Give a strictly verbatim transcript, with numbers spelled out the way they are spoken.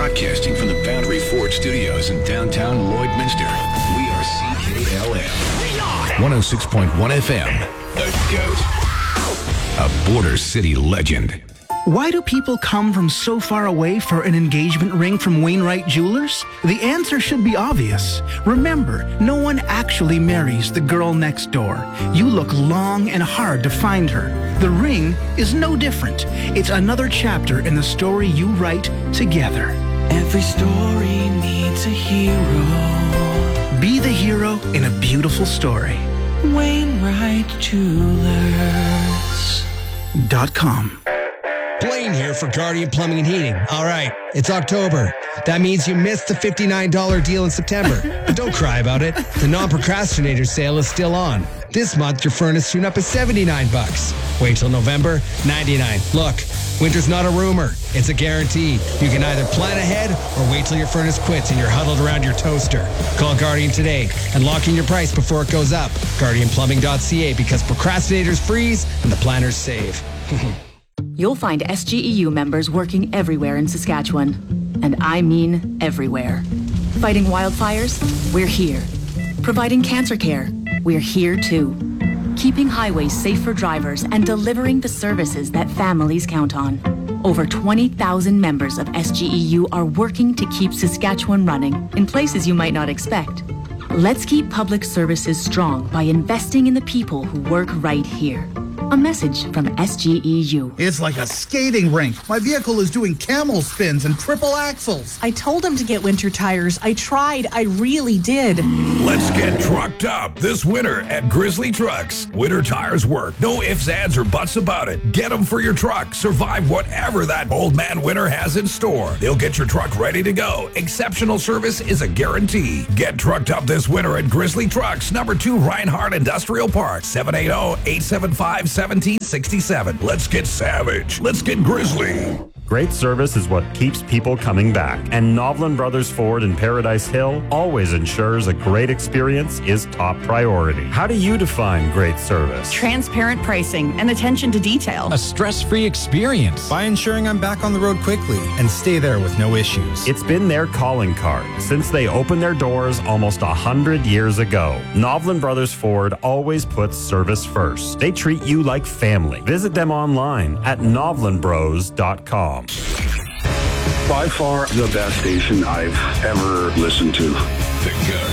Broadcasting from the Boundary Ford Studios in downtown Lloydminster. We are C K L M. one oh six point one F M. The GOAT. A Border City legend. Why do people come from so far away for an engagement ring from Wainwright Jewelers? The answer should be obvious. Remember, no one actually marries the girl next door. You look long and hard to find her. The ring is no different. It's another chapter in the story you write together. Every story needs a hero. Be the hero in a beautiful story. Wainwright Jewelers dot com. Blaine here for Guardian Plumbing and Heating. All right, it's October. That means you missed the fifty-nine dollars deal in September. But don't cry about it. The non-procrastinator sale is still on. This month, your furnace tune-up is seventy-nine bucks. Wait till November, ninety-nine. Look, winter's not a rumor. It's a guarantee. You can either plan ahead or wait till your furnace quits and you're huddled around your toaster. Call Guardian today and lock in your price before it goes up. Guardian Plumbing dot C A, because procrastinators freeze and the planners save. You'll find S G E U members working everywhere in Saskatchewan. And I mean everywhere. Fighting wildfires? We're here. Providing cancer care? We're here too. Keeping highways safe for drivers and delivering the services that families count on. Over twenty thousand members of S G E U are working to keep Saskatchewan running in places you might not expect. Let's keep public services strong by investing in the people who work right here. A message from S G E U. It's like a skating rink. My vehicle is doing camel spins and triple axles. I told him to get winter tires. I tried. I really did. Let's get trucked up this winter at Grizzly Trucks. Winter tires work. No ifs, ands, or buts about it. Get them for your truck. Survive whatever that old man winter has in store. They'll get your truck ready to go. Exceptional service is a guarantee. Get trucked up this winter at Grizzly Trucks, number two Reinhardt Industrial Park, seven eight zero, eight seven five, seventeen sixty-seven. Let's get savage. Let's get grizzly. Great service is what keeps people coming back. And Novlin Brothers Ford in Paradise Hill always ensures a great experience is top priority. How do you define great service? Transparent pricing and attention to detail. A stress-free experience. By ensuring I'm back on the road quickly and stay there with no issues. It's been their calling card since they opened their doors almost a hundred years ago. Novlin Brothers Ford always puts service first. They treat you like family. Visit them online at novlin bros dot com. By far the best station I've ever listened to. The GOAT.